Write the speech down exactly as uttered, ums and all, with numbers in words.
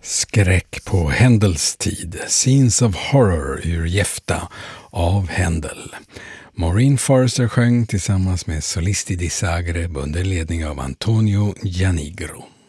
Skräck på Händels tid, Scenes of Horror ur Jefta av Händel. Maureen Forrester sjöng tillsammans med Solisti di Sagre under ledning av Antonio Gianigro.